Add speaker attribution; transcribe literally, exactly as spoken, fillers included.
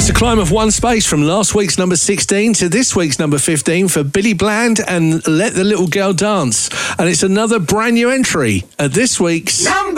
Speaker 1: It's a climb of one space from last week's number sixteen to this week's number fifteen for Billy Bland and Let the Little Girl Dance. And it's another brand new entry at this week's...
Speaker 2: Number